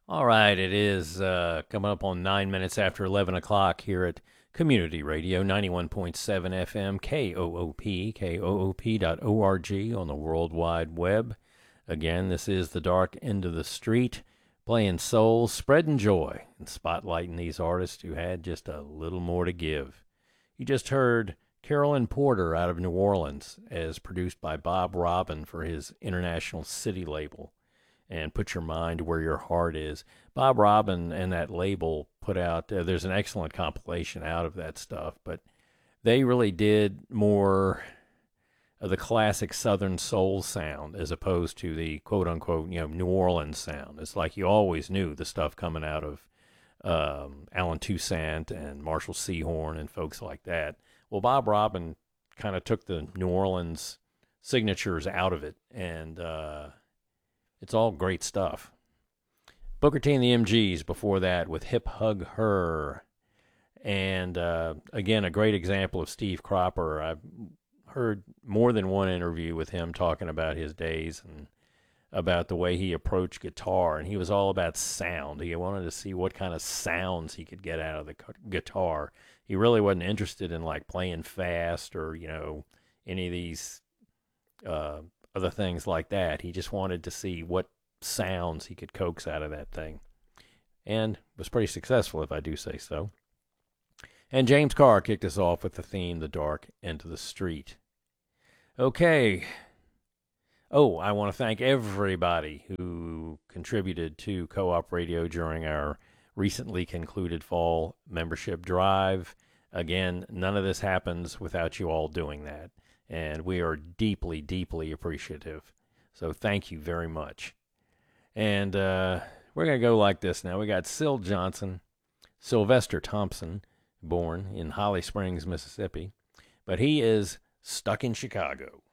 All right, it is coming up on 9 minutes after 11 o'clock here at Community Radio 91.7 FM, KOOP, org on the World Wide Web. Again, this is the dark end of the street, playing soul, spreading joy, and spotlighting these artists who had just a little more to give. You just heard Carolyn Porter out of New Orleans, as produced by Bob Robin for his International City label, and Put Your Mind Where Your Heart Is. Bob Robin and that label put out, there's an excellent compilation out of that stuff, but they really did more of the classic Southern soul sound as opposed to the quote unquote, New Orleans sound. It's like you always knew the stuff coming out of Alan Toussaint and Marshall Sehorn and folks like that. Well, Bob Robin kind of took the New Orleans signatures out of it, and it's all great stuff. Booker T and the MGs before that with Hip Hug Her. And again, a great example of Steve Cropper. I've heard more than one interview with him talking about his days and about the way he approached guitar. And he was all about sound. He wanted to see what kind of sounds he could get out of the guitar. He really wasn't interested in like playing fast or, any of these other things like that. He just wanted to see what sounds he could coax out of that thing, and was pretty successful, if I do say so. And James Carr kicked us off with the theme, The Dark End of the Street. Okay. Oh, I want to thank everybody who contributed to Co-op Radio during our recently concluded fall membership drive. Again, none of this happens without you all doing that, and we are deeply, deeply appreciative. So thank you very much. And we're going to go like this now. We got Sylvester Thompson, born in Holly Springs, Mississippi, but he is stuck in Chicago.